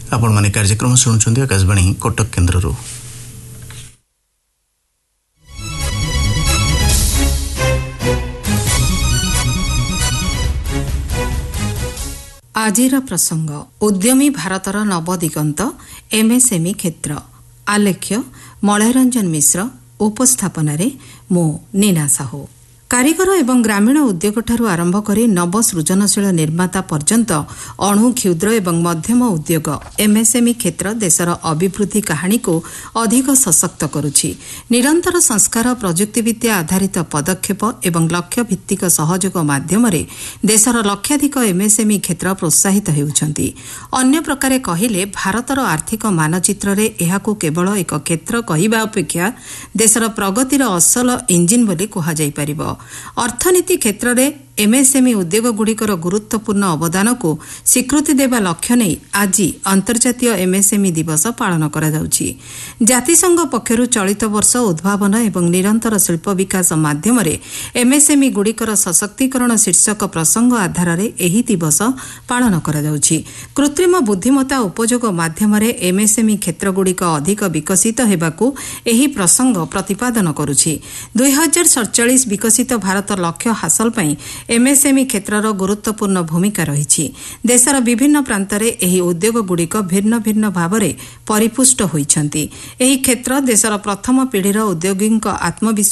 आपण माने कार्यक्रम शुणुछन्ती आकाशवाणी कटक केन्द्रରୁ। आजिर प्रसंग उद्यमी भारतर नवदिगंत एमएसएमई क्षेत्र आलेख्य मलयरंजन मिश्र उपस्थापन मो नीना साहू। कारीगर एवं ग्रामीण उद्योग आरंभ करी नव सृजनशील निर्माता पर्यंत अणु क्षुद्र एवं मध्यम उद्योग एमएसएमई क्षेत्र देशर अभिवृद्धि कहानी को अधिक सशक्त करुछि। निरंतर संस्कार प्रजुक्तिविद्या आधारित पदक्षेप एवं लक्ष्य भित्तिक सहयोग माध्यम देशर लक्षाधिक एमएसएमई क्षेत्र प्रोत्साहित हेउछन्ति। अन्य प्रकारे कहिले भारतर आर्थिक मानचित्र रे एहाकु केवल एक क्षेत्र कहिबा अपेक्षा देशर प्रगतिर असल इंजिन बोली कहा जाय परिबो। अर्थनीति क्षेत्र में एमएसएमई उद्योग गुड़िकर गुरुत्वपूर्ण अवदान को स्वीकृति देवा लक्ष्य नहीं आज अंतर्जातीय एमएसएमई दिवस पालन करा जाउछि। जातिसंघ पक्षरु चलित वर्ष उद्भावन एवं निरंतर शिल्प विकास माध्यम एमएसएमई गुड़िकर सशक्तिकरण शीर्षक प्रसंग आधार में एही दिवस पालन करा जाउछि। कृत्रिम बुद्धिमत्ता उपयोग माध्यम एमएसएमई क्षेत्र गुड़िक अधिक विकसित हेबाकू एही प्रसंग प्रतिपादन करुछि। 2047 विकसित भारत लक्ष्य हासिल पई एमएसएमई क्षेत्रर गुरुत्वपूर्ण भूमिका रही। देशर विभिन्न प्रांतरे एही उद्योग गुड़िक भिन्न भिन्न भाव में परिपुष्ट होइछन्ति। एही क्षेत्र देशर प्रथम पीढ़ीर उद्योगीक आत्मविश्वास